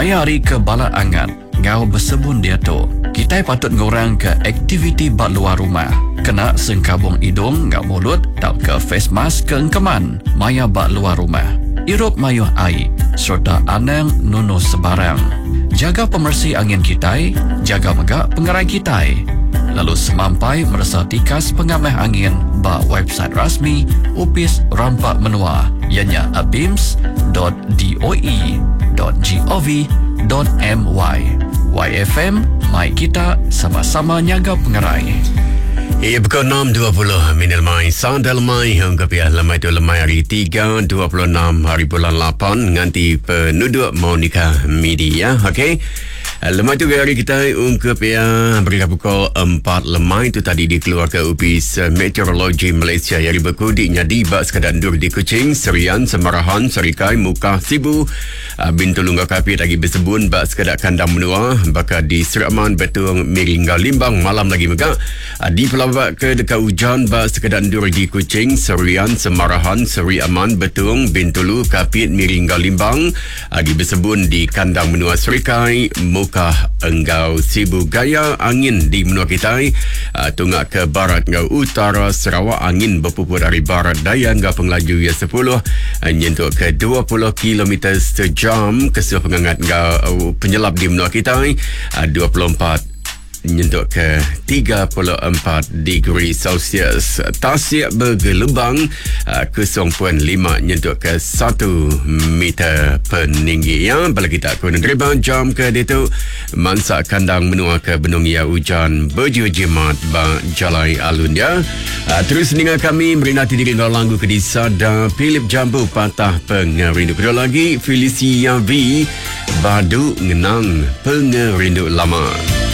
Mayari ke bala angan, ngau bersebun dia tu. Kita patut ngurang ke aktiviti bak luar rumah. Kena sengkabung hidung, ngau mulut, tak ke face mask ke engkeman. Maya bak luar rumah. Irup mayuh air, serta anang nunuh sebarang. Jaga pemersih angin kita, jaga megak pengerai kita. Lalu semampai merasa tikas pengamah angin bak website rasmi Upis Rampak Menua, ianya abims.doe.gov.my. YFM, mai kita sama-sama nyaga pengerai. Ia pukul 6.20 minit mai. Sandal mai hingga pihak lemai tu lemai hari 3, 26 hari bulan 8 nganti penuduk Monica Media. Okey. Lemai tu hari kita ungkap ya berita pukul 4 lemai tu tadi dikeluarkan Upis Meteorologi Malaysia yang berkudi nyadi bak sekadar dur di Kuching, Serian, Semarahan, Serikai, Muka, Sibu, Bintulu Kapi lagi bersebun bak sekadar kandang menua, bakal di Seraman, Betung, Miringgau, Limbang malam lagi megak. Di pelabak ke dekat hujan bak sekadar dur di Kuching, Serian, Semarahan, Seri Aman, Betung, Bintulu, Kapit, Miringgau, Limbang, lagi bersebun di kandang menua Serikai, Muka, Enggau, Sibu, Gaya, angin di menua kita tungak ke barat ngau utara Sarawak, angin berpupur dari barat daya ngau penglaju ya 10 nyentuh ke 20 km sejam. Kesuh pengangat ngau penyelap di menua kita 24 nyentuh ke 34 degree Celsius. Tasik bergelembang 0.5 nyentuh ke 1 meter peninggi. Yang bala kita aku menerima jam ke itu mansak kandang menua ke benung ya hujan berjimat bang jalai alun ya. Terus dengan kami merinati diri langgu ke disada Philip Jambu patah pengerindu. Kedua lagi Felicia V Badu Ngenang pengerindu lama.